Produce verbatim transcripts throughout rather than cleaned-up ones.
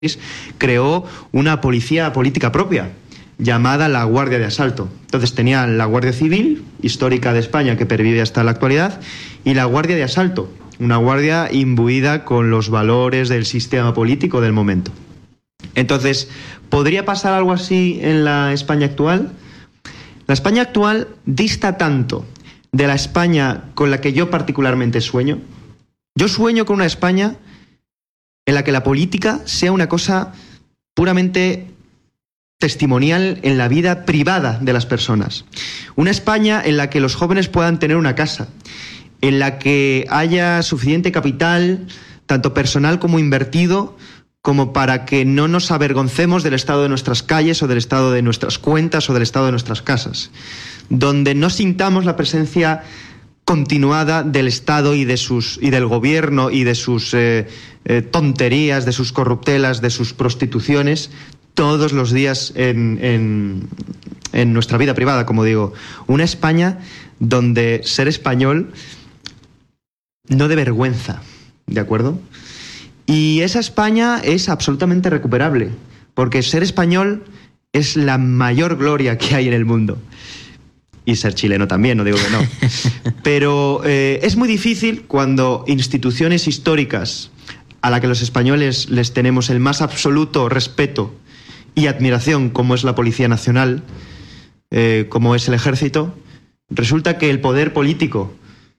creó una policía política propia llamada la Guardia de Asalto. Entonces tenía la Guardia Civil, histórica de España, que pervive hasta la actualidad, y la Guardia de Asalto, una guardia imbuida con los valores del sistema político del momento. Entonces, ¿podría pasar algo así en la España actual? La España actual dista tanto de la España con la que yo particularmente sueño. Yo sueño con una España en la que la política sea una cosa puramente testimonial en la vida privada de las personas. Una España en la que los jóvenes puedan tener una casa, en la que haya suficiente capital, tanto personal como invertido, como para que no nos avergoncemos del estado de nuestras calles o del estado de nuestras cuentas o del estado de nuestras casas, donde no sintamos la presencia continuada del Estado y de sus y del gobierno y de sus eh, eh, tonterías, de sus corruptelas, de sus prostituciones todos los días en, en, en nuestra vida privada, como digo. Una España donde ser español no dé vergüenza, ¿de acuerdo? Y esa España es absolutamente recuperable, porque ser español es la mayor gloria que hay en el mundo. Y ser chileno también, no digo que no. Pero eh, es muy difícil cuando instituciones históricas a las que los españoles les tenemos el más absoluto respeto y admiración, como es la Policía Nacional, eh, como es el Ejército, resulta que el poder político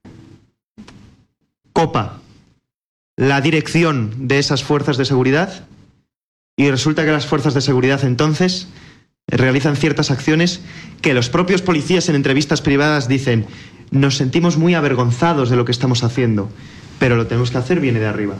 copa la dirección de esas fuerzas de seguridad y resulta que las fuerzas de seguridad entonces realizan ciertas acciones que los propios policías en entrevistas privadas dicen: nos sentimos muy avergonzados de lo que estamos haciendo, pero lo tenemos que hacer, viene de arriba.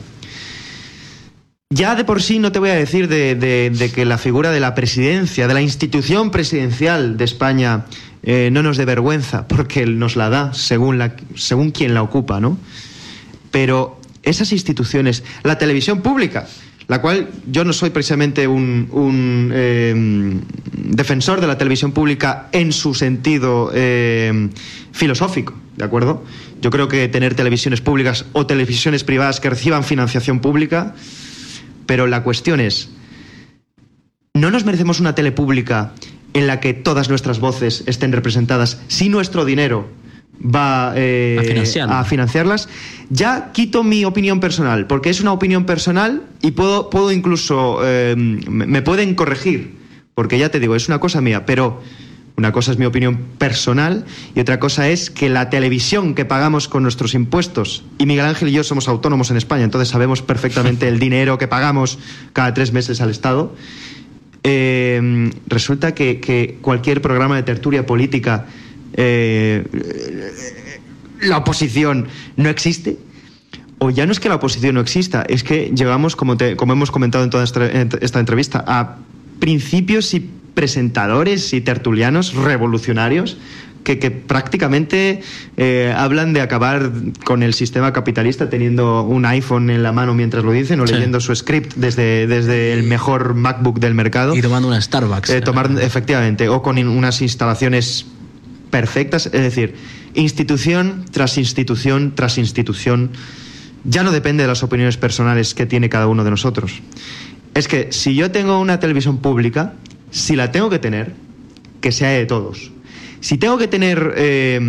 Ya de por sí no te voy a decir de, de, de que la figura de la presidencia, de la institución presidencial de España eh, no nos dé vergüenza, porque nos la da según, la, según quien la ocupa, ¿no? Pero esas instituciones, la televisión pública, la cual yo no soy precisamente un, un eh, defensor de la televisión pública en su sentido eh, filosófico, ¿de acuerdo? Yo creo que tener televisiones públicas o televisiones privadas que reciban financiación pública, pero la cuestión es, ¿no nos merecemos una tele pública en la que todas nuestras voces estén representadas si nuestro dinero va eh, a, a financiarlas? Ya quito mi opinión personal, porque es una opinión personal y puedo, puedo incluso, eh, me pueden corregir, porque ya te digo, es una cosa mía, pero una cosa es mi opinión personal y otra cosa es que la televisión que pagamos con nuestros impuestos, y Miguel Ángel y yo somos autónomos en España, entonces sabemos perfectamente el dinero que pagamos cada tres meses al Estado, eh, resulta que, que cualquier programa de tertulia política, Eh, la oposición no existe, o ya no es que la oposición no exista, es que llegamos, como, te, como hemos comentado en toda esta, esta entrevista, a principios y presentadores y tertulianos revolucionarios que, que prácticamente eh, hablan de acabar con el sistema capitalista teniendo un iPhone en la mano mientras lo dicen, o sí, leyendo su script desde, desde el mejor MacBook del mercado y tomando una Starbucks, eh, tomar, efectivamente, o con unas instalaciones perfectas. Es decir, institución tras institución tras institución, ya no depende de las opiniones personales que tiene cada uno de nosotros. Es que si yo tengo una televisión pública, si la tengo que tener, que sea de todos. Si tengo que tener eh,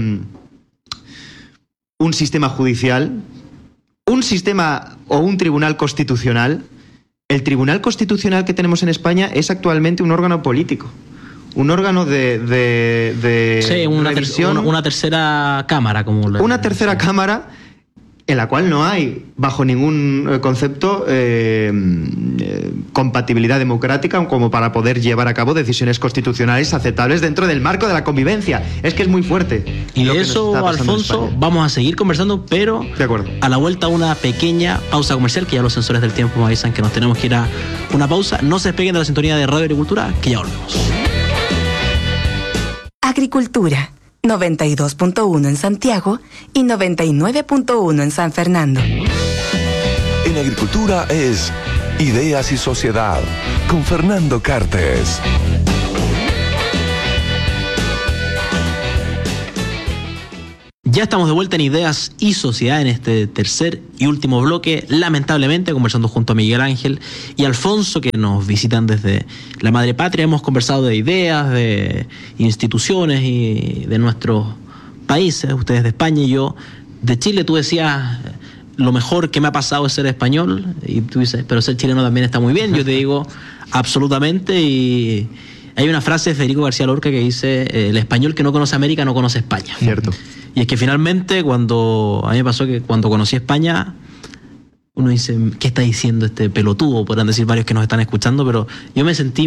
un sistema judicial, un sistema o un tribunal constitucional, el tribunal constitucional que tenemos en España es actualmente un órgano político. Un órgano de, de, de sí, una, revisión, ter una, una tercera cámara, como le una tercera sí. cámara en la cual no hay bajo ningún concepto eh, eh, compatibilidad democrática como para poder llevar a cabo decisiones constitucionales aceptables dentro del marco de la convivencia. Es que es muy fuerte. Y de eso, Alfonso, vamos a seguir conversando, pero de acuerdo, a la vuelta una pequeña pausa comercial, que ya los sensores del tiempo me avisan que nos tenemos que ir a una pausa. No se despeguen de la sintonía de Radio Agricultura, que ya volvemos. Agricultura, noventa y dos punto uno en Santiago y noventa y nueve punto uno en San Fernando. En Agricultura es Ideas y Sociedad, con Fernando Cartes. Ya estamos de vuelta en Ideas y Sociedad en este tercer y último bloque, lamentablemente conversando junto a Miguel Ángel y Alfonso, que nos visitan desde la madre patria. Hemos conversado de ideas, de instituciones y de nuestros países, ustedes de España y yo de Chile. Tú decías, lo mejor que me ha pasado es ser español, y tú dices, pero ser chileno también está muy bien. Yo te digo, absolutamente. Y hay una frase de Federico García Lorca que dice, el español que no conoce América no conoce España. Cierto. Y es que finalmente, cuando a mí me pasó que cuando conocí España, uno dice, ¿qué está diciendo este pelotudo? Podrán decir varios que nos están escuchando, pero yo me sentí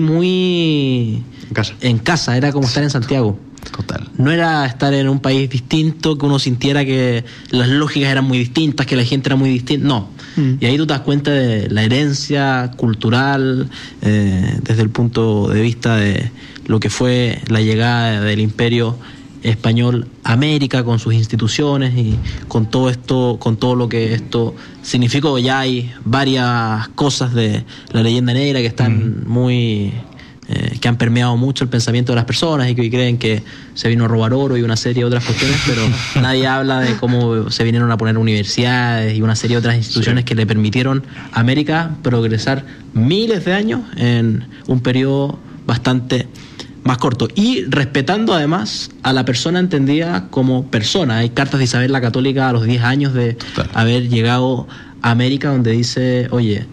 muy En casa. en casa, era como estar en Santiago. Total. No era estar en un país distinto, que uno sintiera que las lógicas eran muy distintas, que la gente era muy distinta. No. Mm. Y ahí tú te das cuenta de la herencia cultural, eh, desde el punto de vista de lo que fue la llegada del Imperio Español a América, con sus instituciones y con todo esto, con todo lo que esto significó. Ya hay varias cosas de la leyenda negra que están mm. muy eh, que han permeado mucho el pensamiento de las personas y que hoy creen que se vino a robar oro y una serie de otras cuestiones, pero nadie habla de cómo se vinieron a poner universidades y una serie de otras instituciones sí. que le permitieron a América progresar miles de años en un periodo bastante más corto, y respetando además a la persona entendida como persona. Hay cartas de Isabel la Católica a los diez años de Total. haber llegado a América, donde dice, oye,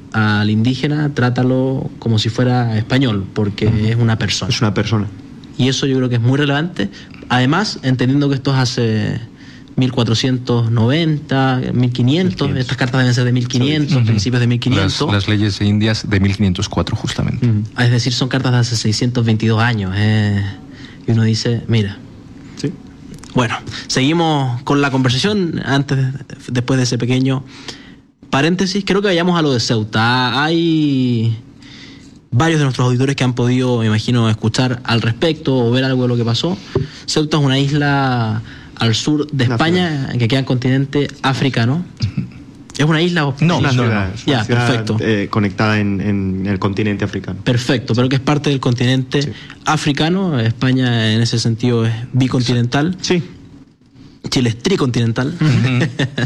al indígena trátalo como si fuera español, porque uh-huh. es una persona. Es una persona. Y eso yo creo que es muy relevante. Además, entendiendo que esto es hace mil cuatrocientos noventa, mil quinientos, mil quinientos. Estas cartas deben ser de mil quinientos, uh-huh. principios de mil quinientos. Las, las leyes indias de mil quinientos cuatro, justamente. Uh-huh. Es decir, son cartas de hace seiscientos veintidós años. Eh, y uno dice, mira. Sí. Bueno, seguimos con la conversación. Antes, después de ese pequeño paréntesis, creo que vayamos a lo de Ceuta. Hay varios de nuestros auditores que han podido, me imagino, escuchar al respecto o ver algo de lo que pasó. Ceuta es una isla al sur de España, que queda en el continente africano. ¿Es una isla o no? No, no, no, no. Ya, perfecto. Eh, conectada en, en el continente africano. Perfecto, pero que es parte del continente sí. africano. España en ese sentido es bicontinental. Sí. Chile es tricontinental. Uh-huh.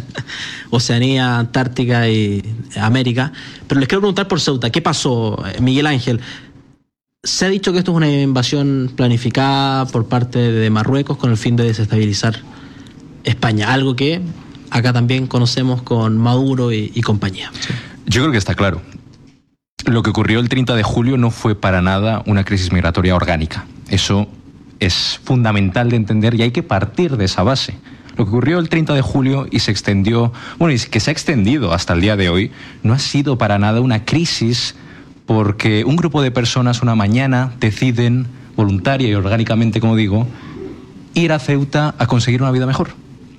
Oceanía, Antártica y América. Pero les quiero preguntar por Ceuta. ¿Qué pasó, Miguel Ángel? Se ha dicho que esto es una invasión planificada por parte de Marruecos con el fin de desestabilizar España, algo que acá también conocemos con Maduro y, y compañía. Sí. Yo creo que está claro. Lo que ocurrió el treinta de julio no fue para nada una crisis migratoria orgánica. Eso es fundamental de entender y hay que partir de esa base. Lo que ocurrió el treinta de julio y se extendió, bueno, y que se ha extendido hasta el día de hoy, no ha sido para nada una crisis porque un grupo de personas una mañana deciden, voluntaria y orgánicamente, como digo, ir a Ceuta a conseguir una vida mejor.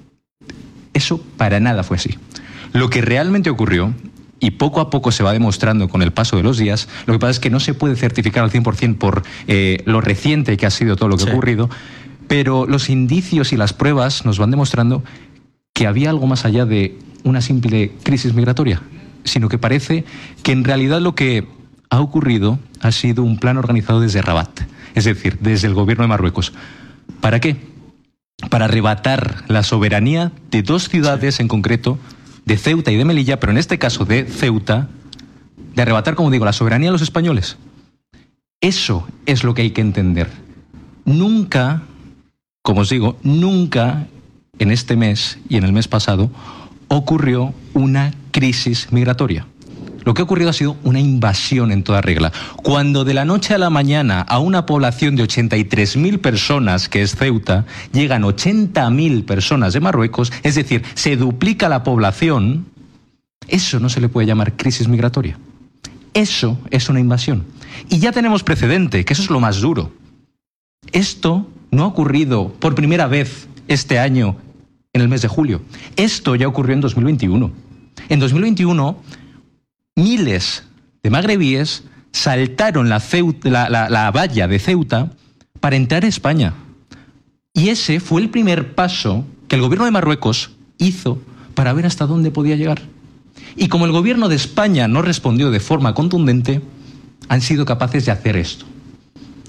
Eso para nada fue así. Lo que realmente ocurrió, y poco a poco se va demostrando con el paso de los días, lo que pasa es que no se puede certificar al cien por ciento por eh, lo reciente que ha sido todo lo que sí. ha ocurrido, pero los indicios y las pruebas nos van demostrando que había algo más allá de una simple crisis migratoria, sino que parece que en realidad lo que ha ocurrido ha sido un plan organizado desde Rabat, es decir, desde el gobierno de Marruecos. ¿Para qué? Para arrebatar la soberanía de dos ciudades en concreto, de Ceuta y de Melilla, pero en este caso de Ceuta, de arrebatar, como digo, la soberanía a los españoles. Eso es lo que hay que entender. Nunca, como os digo, nunca en este mes y en el mes pasado ocurrió una crisis migratoria. Lo que ha ocurrido ha sido una invasión en toda regla. Cuando de la noche a la mañana a una población de ochenta y tres mil personas, que es Ceuta, llegan ochenta mil personas de Marruecos, es decir, se duplica la población, eso no se le puede llamar crisis migratoria. Eso es una invasión. Y ya tenemos precedente, que eso es lo más duro. Esto no ha ocurrido por primera vez este año en el mes de julio. Esto ya ocurrió en dos mil veintiuno. En dos mil veintiuno... miles de magrebíes saltaron la, Ceuta, la, la, la valla de Ceuta para entrar a España. Y ese fue el primer paso que el gobierno de Marruecos hizo para ver hasta dónde podía llegar. Y como el gobierno de España no respondió de forma contundente, han sido capaces de hacer esto.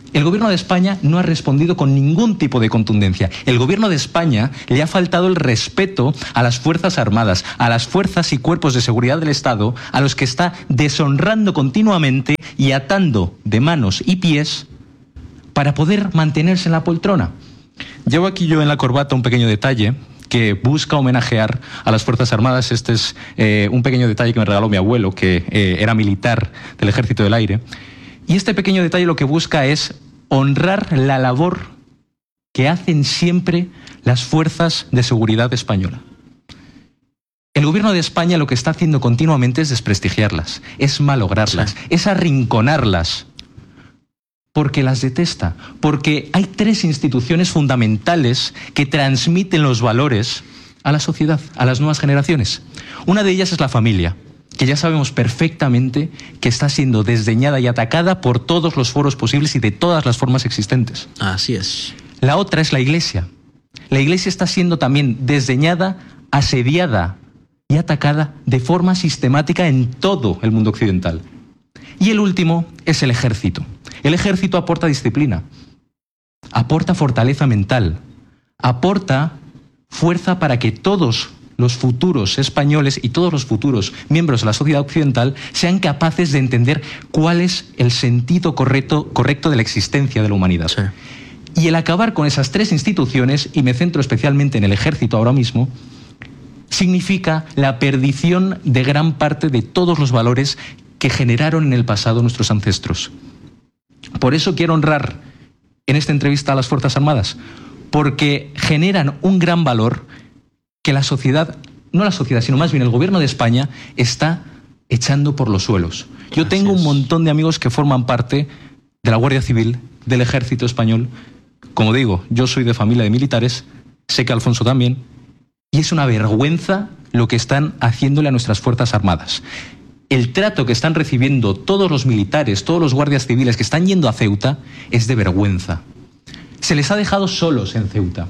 El gobierno de España no ha respondido con ningún tipo de contundencia. El gobierno de España le ha faltado el respeto a las Fuerzas Armadas, a las fuerzas y cuerpos de seguridad del Estado, a los que está deshonrando continuamente y atando de manos y pies para poder mantenerse en la poltrona. Llevo aquí yo en la corbata un pequeño detalle que busca homenajear a las Fuerzas Armadas. Este es eh, un pequeño detalle que me regaló mi abuelo, que eh, era militar del Ejército del Aire. Y este pequeño detalle lo que busca es honrar la labor que hacen siempre las fuerzas de seguridad española. El gobierno de España lo que está haciendo continuamente es desprestigiarlas, es malograrlas, sí. es arrinconarlas, porque las detesta, porque hay tres instituciones fundamentales que transmiten los valores a la sociedad, a las nuevas generaciones. Una de ellas es la familia, que ya sabemos perfectamente que está siendo desdeñada y atacada por todos los foros posibles y de todas las formas existentes. Así es. La otra es la Iglesia. La Iglesia está siendo también desdeñada, asediada y atacada de forma sistemática en todo el mundo occidental. Y el último es el ejército. El ejército aporta disciplina, aporta fortaleza mental, aporta fuerza para que todos los futuros españoles y todos los futuros miembros de la sociedad occidental sean capaces de entender cuál es el sentido correcto, correcto de la existencia de la humanidad. Sí. Y el acabar con esas tres instituciones, y me centro especialmente en el ejército ahora mismo, significa la perdición de gran parte de todos los valores que generaron en el pasado nuestros ancestros. Por eso quiero honrar en esta entrevista a las Fuerzas Armadas, porque generan un gran valor que la sociedad, no la sociedad, sino más bien el gobierno de España está echando por los suelos. Yo Así tengo es. un montón de amigos que forman parte de la Guardia Civil, del Ejército Español. Como digo, yo soy de familia de militares, sé que Alfonso también, y es una vergüenza lo que están haciéndole a nuestras Fuerzas Armadas. El trato que están recibiendo todos los militares, todos los guardias civiles que están yendo a Ceuta es de vergüenza. Se les ha dejado solos en Ceuta.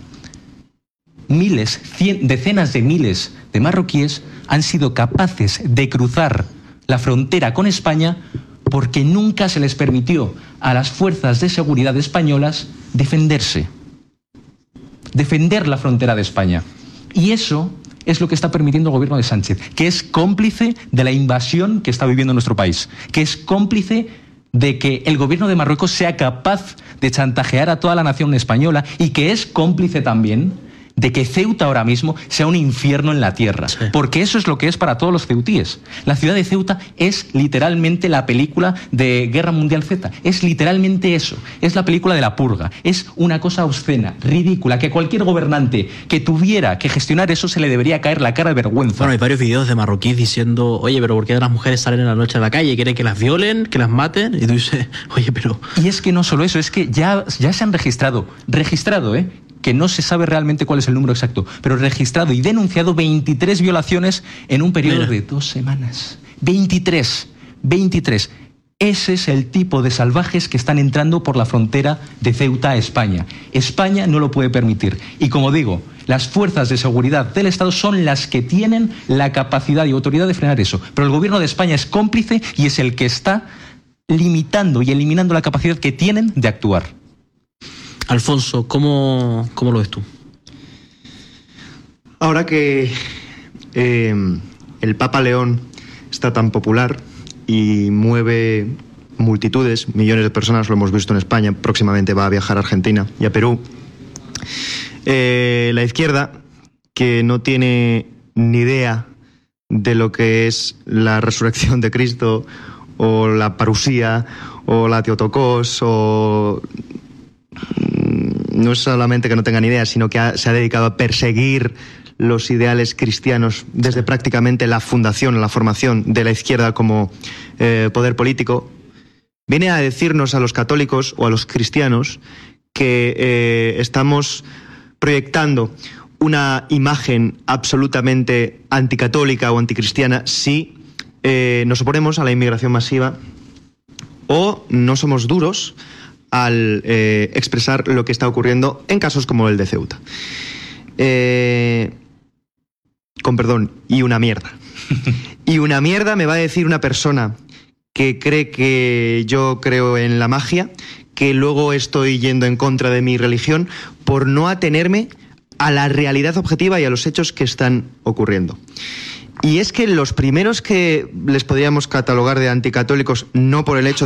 Miles, cien, decenas de miles de marroquíes han sido capaces de cruzar la frontera con España porque nunca se les permitió a las fuerzas de seguridad españolas defenderse, defender la frontera de España. Y eso es lo que está permitiendo el gobierno de Sánchez, que es cómplice de la invasión que está viviendo nuestro país, que es cómplice de que el gobierno de Marruecos sea capaz de chantajear a toda la nación española y que es cómplice también de que Ceuta ahora mismo sea un infierno en la tierra. Sí. Porque eso es lo que es para todos los ceutíes. La ciudad de Ceuta es literalmente la película de Guerra Mundial Z. Es literalmente eso. Es la película de la purga. Es una cosa obscena, ridícula, que cualquier gobernante que tuviera que gestionar eso se le debería caer la cara de vergüenza. Bueno, hay varios videos de marroquíes diciendo, oye, pero ¿por qué las mujeres salen en la noche a la calle? ¿Quieren que las violen, que las maten? Y tú dices, oye, pero... Y es que no solo eso, es que ya, ya se han registrado, registrado, ¿eh? que no se sabe realmente cuál es el número exacto, pero registrado y denunciado veintitrés violaciones en un periodo Mira. de dos semanas. veintitrés, veintitrés. Ese es el tipo de salvajes que están entrando por la frontera de Ceuta a España. España no lo puede permitir. Y como digo, las fuerzas de seguridad del Estado son las que tienen la capacidad y autoridad de frenar eso. Pero el gobierno de España es cómplice y es el que está limitando y eliminando la capacidad que tienen de actuar. Alfonso, ¿cómo, cómo lo ves tú? Ahora que eh, el Papa León está tan popular y mueve multitudes, millones de personas, lo hemos visto en España, próximamente va a viajar a Argentina y a Perú, eh, la izquierda, que no tiene ni idea de lo que es la resurrección de Cristo o la parusía o la Teotocos o... no es solamente que no tengan idea, sino que ha, se ha dedicado a perseguir los ideales cristianos desde prácticamente la fundación, la formación de la izquierda como eh, poder político, viene a decirnos a los católicos o a los cristianos que eh, estamos proyectando una imagen absolutamente anticatólica o anticristiana si eh, nos oponemos a la inmigración masiva o no somos duros al eh, expresar lo que está ocurriendo en casos como el de Ceuta. Eh, con perdón, y una mierda. Y una mierda me va a decir una persona que cree que yo creo en la magia, que luego estoy yendo en contra de mi religión por no atenerme a la realidad objetiva y a los hechos que están ocurriendo. Y es que los primeros que les podríamos catalogar de anticatólicos, no por el hecho